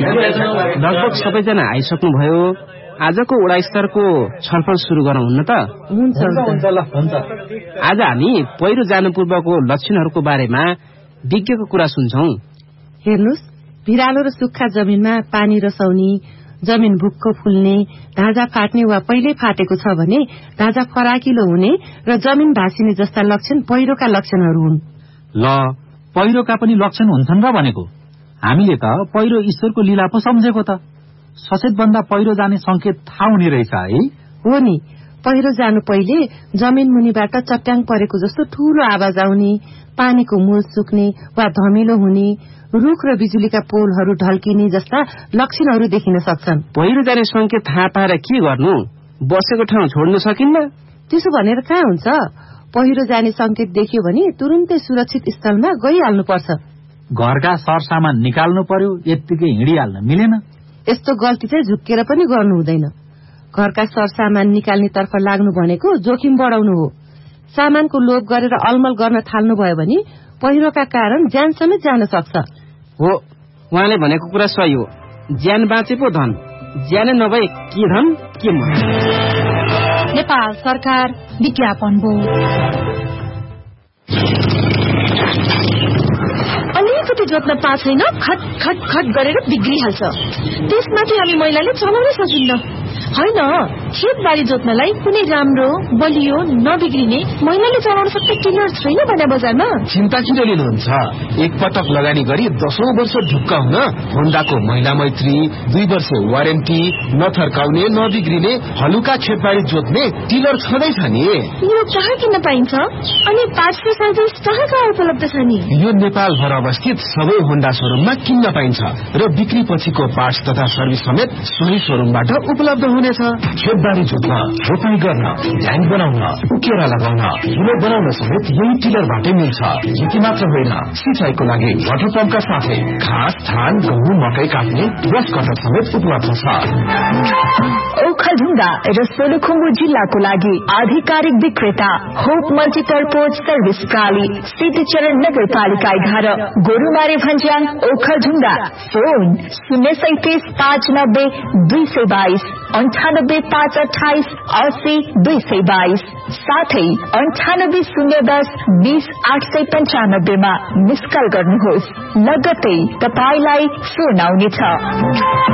लगभग सबैजना आइसक्नुभयो। आजको वडा स्तरको छलफल सुरु गरौँ हुन्न त? हुन्छ। आज हामी पहिरो जानु पूर्वको लक्षणहरूको बारेमा विज्ञको कुरा सुन्छौं। हेर्नुस्, भिरालो र सुक्खा जमिनमा पानी रसाउने, जमिन भुक्क फुल्ने, ढाँचा फाट्ने वा पहिले फाटेको छ भने ढाँचा फराकिलो हुने र जमिन भासिने जस्ता लक्षण पहिरोका लक्षणहरू हुन्। ल, पहिरोका पनि लक्षण हुन्छन् र भनेको? हामीले त पहिरो ईश्वरको लीला पो सम्झेको त। सचेत भन्दा पहिरो जाने संकेत थाहा हुने रहेछ है? हो नि, पहिरो जानु पहिले जमिन मुनिबाट चट्याङ परेको जस्तो ठूलो आवाज आउने, पानीको मूल सुक्ने वा धमिलो हुने, रुख र बिजुलीका पोलहरू ढल्किने जस्ता लक्षणहरू देखिन सक्छन्। पहिरो जाने संकेत थाहा पाएर के गर्नु? बसेको ठाउँ छोड्न सकिन्न? त्यसो भनेर कहाँ हुन्छ? पहिरो जाने संकेत देखियो भने तुरुन्तै सुरक्षित स्थलमा गइहाल्नुपर्छ। घरका सरसामान निकाल्नु पर्यो, यत्तिकै हिँडिहाल्न मिलेन। यस्तो गल्ती चाहिँ झुक्केर पनि गर्नु हुँदैन। घरका सरसामान निकाल्ने तर्फ लाग्नु भनेको जोखिम बढाउनु हो। सामानको लोभ गरेर अलमल गर्न थाल्नु भयो भने पहिरोका कारण ज्यान समेत जान सक्छ। हो, उहाँले भनेको कुरा सही हो। ज्यान बाँचे पो धन, ज्यानै नभए के धन के मन। नेपाल सरकार विज्ञापन बोर्ड। अलिकति जोत्न पाएको छैन, खट खट खट गरेर बिग्रिहाल्छ। त्यसमाथि हामी महिलाले चलाउनै सकिन्न। होइन, खेतबारी जोत्नलाई कुनै राम्रो बलियो नबिग्रिने महिलाले चलाउन सक्ने टिलर छैन भने बजारमा। चिन्ता किन लिनुहुन्छ? एक पटक लगानी गरी 10औं वर्ष ढुक्क हुन होन्डाको महिला मैत्री 2 वर्ष वारेन्टी, नथर्काउने नबिग्रिने हलुका खेतबारी जोत्ने टिलर छँदैछ नि। यो कहाँ किन्न पाइन्छ अनि पार्ट्स र सर्भिस कहाँ कहाँ उपलब्ध छ नि? यो नेपाल भर अवस्थित सबै होन्डा शोरूममा किन्न पाइन्छ र बिक्री पछिको पार्ट्स तथा सर्भिस समेत सोही शोरूमबाट उपलब्ध हुनेछ। खेतबारी जोत्न, रोपाई गर्न, ढ्याङ बनाउन, उकेरा लगाउन, हिलो बनाउन समेत यही टिलरबाटै मिल्छ। यति मात्र होइन, सिंचाईको लागि वाटर पम्पका साथै घाँस, धान, गहुँ, मकै काट्ने ब्रस कटर समेत उपलब्ध छ। ओखलढुङ्गा र सोलुखुम्बु जिल्लाको लागि आधिकारिक विक्रेता होप मल्टिपर्पज सर्भिस प्राली, सिद्धिचरण नगरपालिका 11, गोरुमारे भन्ज्याङ, ओखलढुङ्गा। फोन 037 590 222 98 528 80 222, साथै 98 010 20 895 मा मिस कल गर्नुहोस्। लगत्तै तपाईलाई फोन आउनेछ।